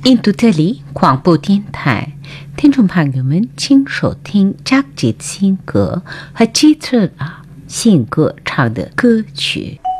印度特里广播电台，听众朋友们，请收听张杰新歌和基特拉新歌唱的歌曲。